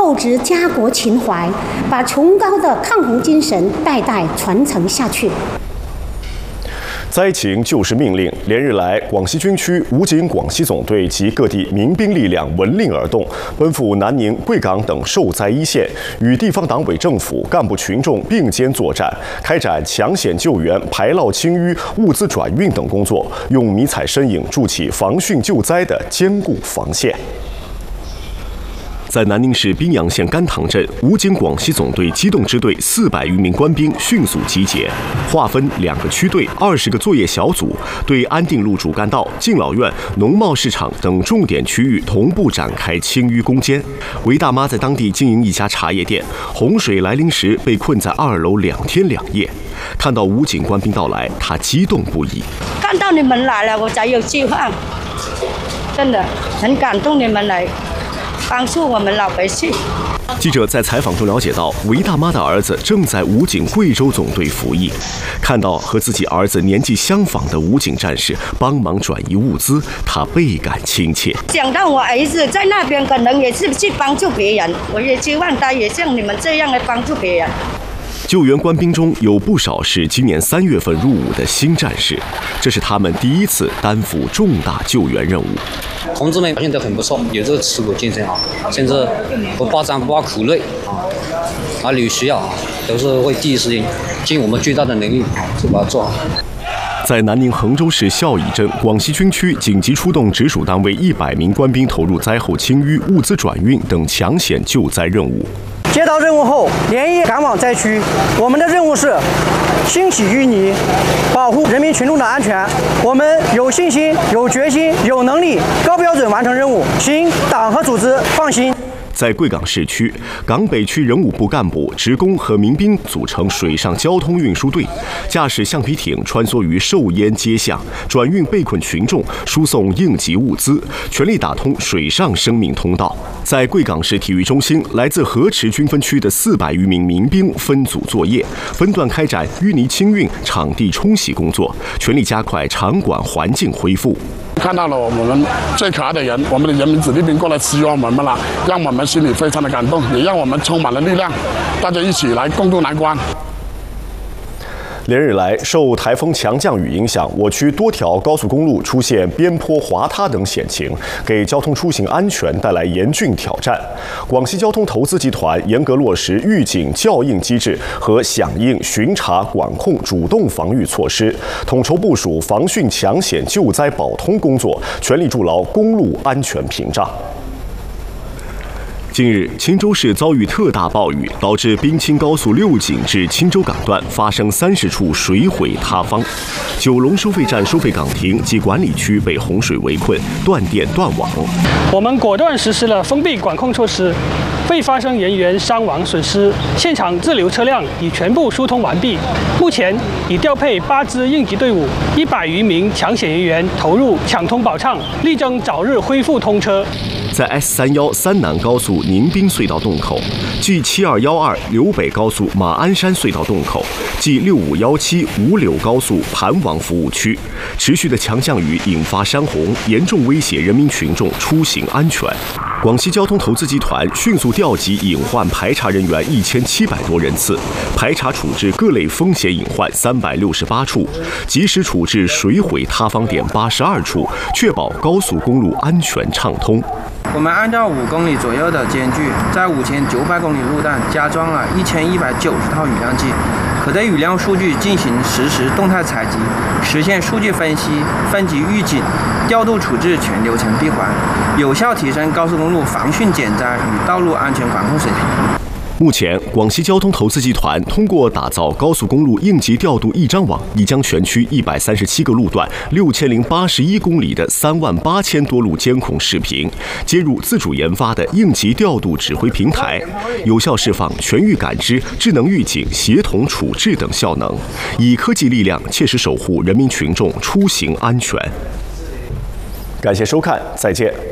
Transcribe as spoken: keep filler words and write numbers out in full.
厚植家国情怀，把崇高的抗洪精神代代传承下去。 灾情救市命令，连日来，广西军区武警广西总队及各地民兵力量闻令而动，奔赴南宁、贵港等受灾一线，与地方党委政府干部群众并肩作战，开展抢险救援、排涝清淤、物资转运等工作，用迷彩身影筑起防汛救灾的坚固防线。在南宁市宾阳县甘塘镇，武警广西总队机动支队四百余名官兵迅速集结，划分两个区队、二十个作业小组，对安定路主干道、敬老院、农贸市场等重点区域同步展开清淤攻坚。韦大妈在当地经营一家茶叶店，洪水来临时被困在二楼两天两夜。看到武警官兵到来，她激动不已。 看到你们来了，我才有希望，真的很感动，你们来帮助我们老百姓。 记者在采访中了解到，韦大妈的儿子正在武警贵州总队服役，看到和自己儿子年纪相仿的武警战士帮忙转移物资，他倍感亲切。 想到我儿子在那边，可能也是去帮助别人，我也希望他也像你们这样来帮助别人。 救援官兵中有不少是今年三月份入伍的新战士，这是他们第一次担负重大救援任务。 同志们表现得很不错，有这个持股精神啊，甚至不怕脏不怕苦累啊，哪里有需要啊，都是会第一时间尽我们最大的能力啊，就把它做好。 在南宁衡州市孝义镇，广西军区紧急出动直属单位一百名官兵投入灾后清淤、物资转运等抢险救灾任务。 接到任务后，连夜赶往灾区。我们的任务是兴起淤泥，保护人民群众的安全。我们有信心、有决心、有能力，高标准完成任务，请党和组织放心。 在贵港市区，港北区人武部干部、职工和民兵组成水上交通运输队，驾驶橡皮艇穿梭于受淹街巷，转运被困群众，输送应急物资，全力打通水上生命通道。在贵港市体育中心，来自河池军分区的四百余名民兵分组作业，分段开展淤泥清运、场地冲洗工作，全力加快场馆环境恢复。 看到了我们最可爱的人，我们的人民子弟兵过来支援我们了，让我们心里非常的感动，也让我们充满了力量，大家一起来共度难关。连日来，受台风强降雨影响，我区多条高速公路出现边坡滑塌等险情，给交通出行安全带来严峻挑战。广西交通投资集团严格落实预警校应机制和响应巡查管控主动防御措施，统筹部署防汛抢险救灾保通工作，全力筑牢公路安全屏障。近日，钦州市遭遇特大暴雨，导致滨钦高速六井至钦州港段发生三十处水毁塌方，九龙收费站收费岗亭及管理区被洪水围困，断电断网。 我们果断实施了封闭管控措施，未发生人员伤亡损失，现场滞留车辆已全部疏通完毕。目前已调配八支应急队伍，一百余名抢险人员投入抢通保畅，力争早日恢复通车。 在 S 三一三南高速宁滨隧道洞口、G 七二一二柳北高速马鞍山隧道洞口、G 六五一七五柳高速盘王服务区，持续的强降雨引发山洪，严重威胁人民群众出行安全。广西交通投资集团迅速调集隐患排查人员一千七百多人次，排查处置各类风险隐患三百六十八处，及时处置水毁塌方点八十二处，确保高速公路安全畅通。 我们按照五公里左右的间距，在五千九百公里路段加装了一千一百九十套雨量计，可对雨量数据进行实时动态采集，实现数据分析、分级预警、调度处置全流程闭环，有效提升高速公路防汛减灾与道路安全管控水平。 目前，广西交通投资集团通过打造高速公路应急调度一张网，已将全区一百三十七个路段、六千零八十一公里的三万八千多路监控视频接入自主研发的应急调度指挥平台，有效释放全域感知、智能预警、协同处置等效能，以科技力量切实守护人民群众出行安全。感谢收看，再见。